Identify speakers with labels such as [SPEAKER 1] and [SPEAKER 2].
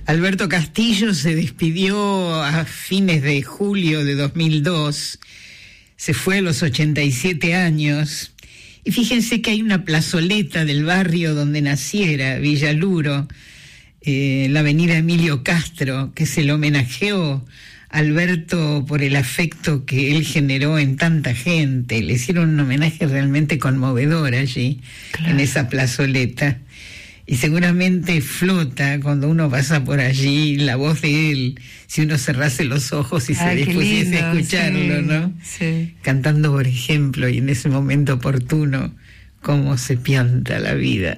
[SPEAKER 1] Alberto Castillo se despidió a fines de julio de 2002, se fue a los 87 años, y fíjense que hay una plazoleta del barrio donde naciera, Villaluro, la avenida Emilio Castro, que se le homenajeó a Alberto por el afecto que él generó en tanta gente. Le hicieron un homenaje realmente conmovedor allí, claro, en esa plazoleta. Y seguramente flota cuando uno pasa por allí la voz de él, si uno cerrase los ojos y se dispusiese a escucharlo, sí, ¿no? Sí. Cantando, por ejemplo, y en ese momento oportuno, cómo se pianta la vida.